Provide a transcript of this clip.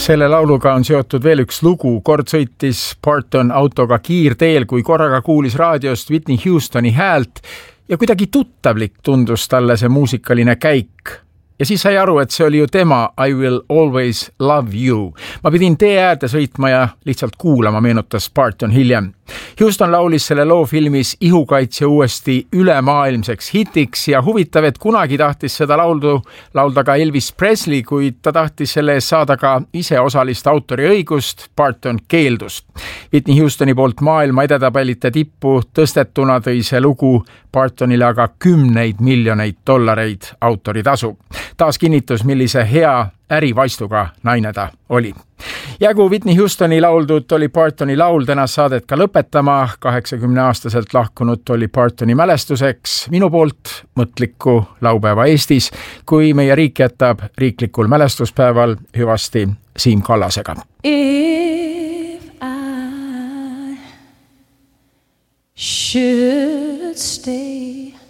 Selle lauluga on seotud veel üks lugu. Kord sõitis Parton autoga kiirteel, kui korraga kuulis raadiost Whitney Houstoni häält ja kuidagi tuttavlik tundus talle see muusikaline käik. Ja siis sai aru, et see oli ju tema I Will Always Love You. Ma pidin tee äärde sõitma ja lihtsalt kuulama, meenutas Parton hiljem. Houston laulis selle loo filmis Ihukaitsja uuesti ülemaailmseks hitiks ja huvitav, et kunagi tahtis seda laulda ka Elvis Presley, kuid ta tahtis selle eest saada ka ise osalist autoriõigust. Parton keeldus. Whitney Houstoni poolt maailma edetabelite tippu tõstetuna tõi see lugu Partonile aga $10 miljoneid autoritasu. Taas kinnitus, millise hea ärivaistuga naine ta oli. Ja kui Whitney Houstoni lauldud Dolly Partoni laul tänast saadet ka lõpetama, 80-aastaselt lahkunud Dolly Partoni mälestuseks minu poolt mõtlikku laupäeva Eestis, kui meie riik jätab riiklikul mälestuspäeval hüvasti Siim Kallasega. If I should stay